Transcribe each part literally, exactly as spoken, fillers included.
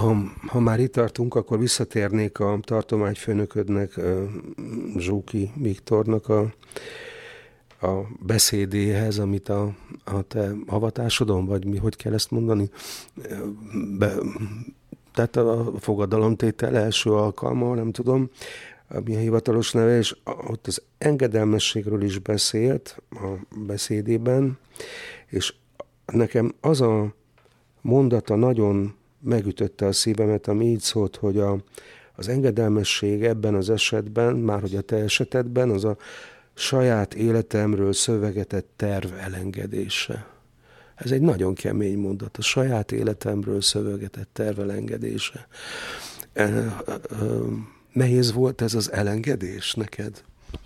Ha, ha már itt tartunk, akkor visszatérnék a tartományfőnöködnek, Zsóki Viktornak a, a beszédéhez, amit a, a te avatásodon, vagy mi, hogy kell ezt mondani, Be, tehát a fogadalomtétel első alkalma, nem tudom, mi a hivatalos neve, és ott az engedelmességről is beszélt a beszédében, és nekem az a mondata nagyon megütötte a szívemet, ami így szólt, hogy a, az engedelmesség ebben az esetben, már hogy a te esetedben, az a saját életemről szövegetett terv elengedése. Ez egy nagyon kemény mondat, a saját életemről szövegetett terv elengedése. Nehéz volt ez az elengedés neked?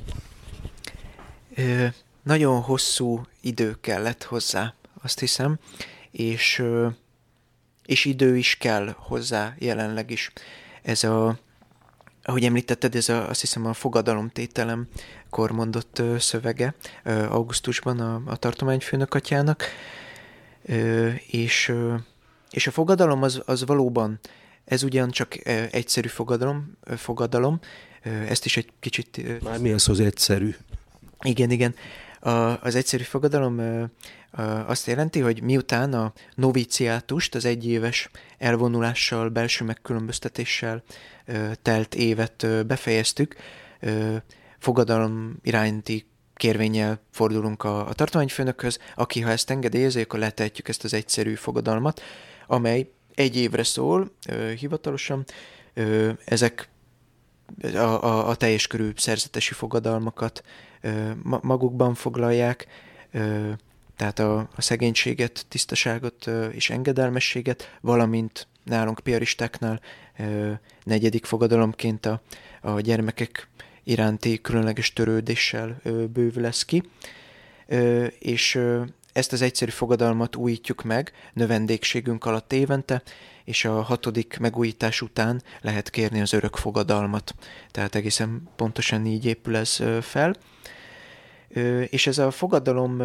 Ö, nagyon hosszú idő kellett hozzá, azt hiszem, és, ö, és idő is kell hozzá jelenleg is. Ez a, ahogy említetted, ez a, azt hiszem a fogadalomtételemkor mondott ö, szövege ö, augusztusban a, a tartományfőnök atyának, ö, és, ö, és a fogadalom az, az valóban, ez ugyan csak egyszerű fogadalom, fogadalom, ezt is egy kicsit... Már mi az, hogy egyszerű? Igen, igen. A, az egyszerű fogadalom azt jelenti, hogy miután a noviciátust, az egyéves elvonulással, belső megkülönböztetéssel telt évet befejeztük, fogadalom iránti kérvénnyel fordulunk a, a tartományfőnökhöz, aki, ha ezt engedélyezi, akkor letehetjük ezt az egyszerű fogadalmat, amely egy évre szól, ö, hivatalosan. Ö, ezek a, a, a teljes körű szerzetesi fogadalmakat ö, ma, magukban foglalják, ö, tehát a, a szegénységet, tisztaságot ö, és engedelmességet, valamint nálunk piaristáknál ö, negyedik fogadalomként a, a gyermekek iránti különleges törődéssel ö, bővül ki. Ö, és ö, Ezt az egyszerű fogadalmat újítjuk meg növendékségünk alatt évente, és a hatodik megújítás után lehet kérni az örök fogadalmat. Tehát egészen pontosan így épül ez fel. És ez a fogadalom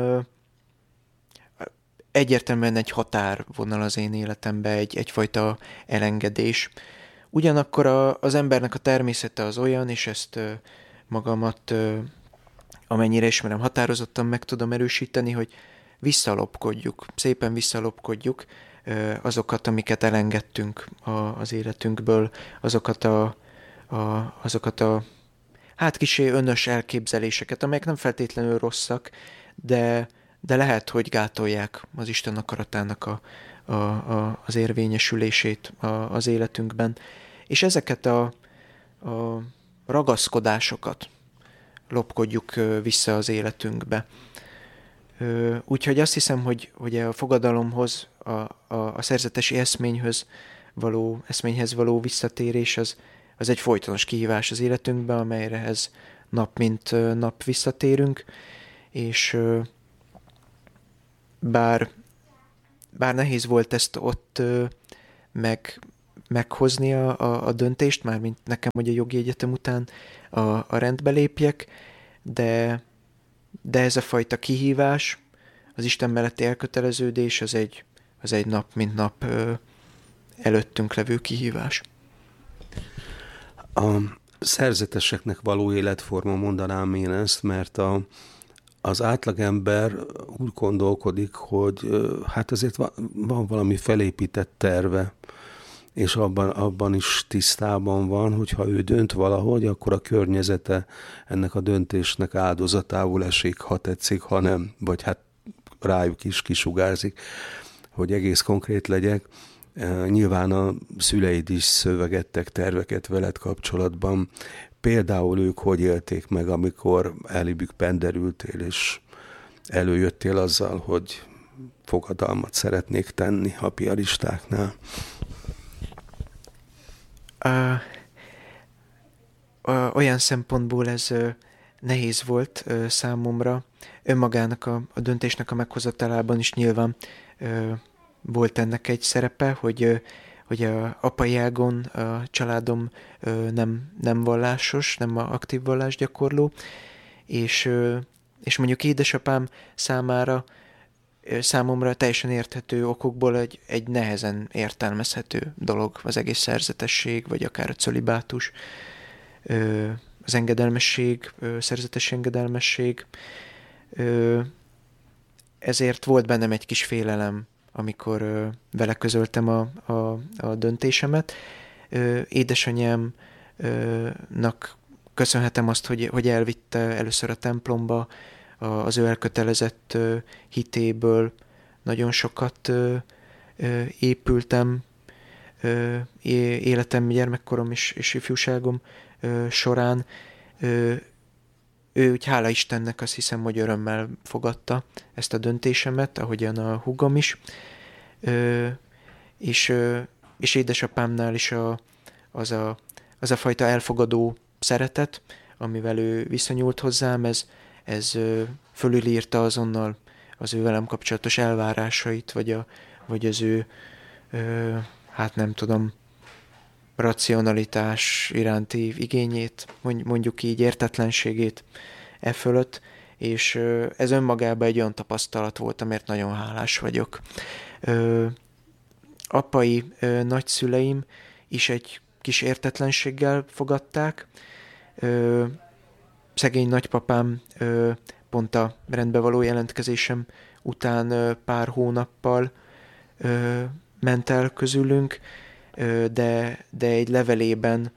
egyértelműen egy határvonal az én életemben, egy, egyfajta elengedés. Ugyanakkor a, az embernek a természete az olyan, és ezt magamat, amennyire ismerem, határozottan meg tudom erősíteni, hogy visszalopkodjuk, szépen visszalopkodjuk azokat, amiket elengedtünk az életünkből, azokat a, a, azokat a hát kissé önös elképzeléseket, amelyek nem feltétlenül rosszak, de, de lehet, hogy gátolják az Isten akaratának a, a, a, az érvényesülését a, az életünkben. És ezeket a, a ragaszkodásokat lopkodjuk vissza az életünkbe. Úgyhogy azt hiszem, hogy, hogy a fogadalomhoz, a, a, a szerzetesi eszményhöz való, eszményhez való visszatérés az, az egy folytonos kihívás az életünkben, amelyrehez nap mint nap visszatérünk, és bár, bár nehéz volt ezt ott meg, meghozni a, a, a döntést, mármint nekem, hogy a jogi egyetem után a, a rendbe lépjek, de De ez a fajta kihívás, az Isten melletti elköteleződés, az egy, az egy nap mint nap ö, előttünk levő kihívás. A szerzeteseknek való életforma, mondanám én ezt, mert a, az átlagember úgy gondolkodik, hogy hát azért van, van valami felépített terve, és abban, abban is tisztában van, hogy ha ő dönt valahogy, akkor a környezete ennek a döntésnek áldozatául esik, ha tetszik, ha nem, vagy hát rájuk is kisugárzik, hogy egész konkrét legyek. Nyilván a szüleid is szövegettek terveket veled kapcsolatban. Például ők hogy élték meg, amikor elébük penderültél, és előjöttél azzal, hogy fogadalmat szeretnék tenni a piaristáknál. Uh, uh, olyan szempontból ez uh, nehéz volt uh, számomra. Önmagának a, a döntésnek a meghozatalában is nyilván uh, volt ennek egy szerepe, hogy, uh, hogy a apai ágon a családom uh, nem, nem vallásos, nem a aktív vallásgyakorló, és, uh, és mondjuk édesapám számára számomra teljesen érthető okokból egy, egy nehezen értelmezhető dolog az egész szerzetesség, vagy akár a cölibátus, az engedelmesség, szerzetes engedelmesség. Ezért volt bennem egy kis félelem, amikor vele közöltem a, a, a döntésemet. Édesanyámnak köszönhetem azt, hogy, hogy elvitte először a templomba, az ő elkötelezett hitéből nagyon sokat épültem életem, gyermekkorom és, és ifjúságom során. Ő úgy hála Istennek azt hiszem, hogy örömmel fogadta ezt a döntésemet, ahogyan a húgom is. És, és édesapámnál is a, az, a, az a fajta elfogadó szeretet, amivel ő viszonyult hozzám, ez, ez fölülírta azonnal az ő velem kapcsolatos elvárásait, vagy, a, vagy az ő, hát nem tudom, racionalitás iránti igényét, mondjuk így értetlenségét e fölött, és ez önmagában egy olyan tapasztalat volt, amért nagyon hálás vagyok. Apai nagyszüleim is egy kis értetlenséggel fogadták. Szegény nagypapám pont a rendbevaló jelentkezésem után pár hónappal ment el közülünk, de, de egy levelében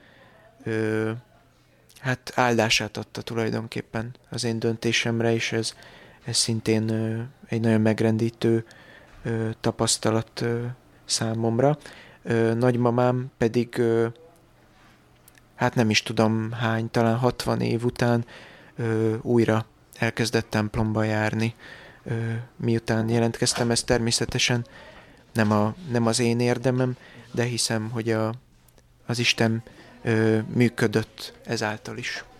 hát áldását adta tulajdonképpen az én döntésemre, és ez, ez szintén egy nagyon megrendítő tapasztalat számomra. Nagymamám pedig, hát nem is tudom hány, talán hatvan év után újra elkezdett templomba járni, miután jelentkeztem. Ez természetesen nem, a, nem az én érdemem, de hiszem, hogy a, az Isten ö, működött ezáltal is.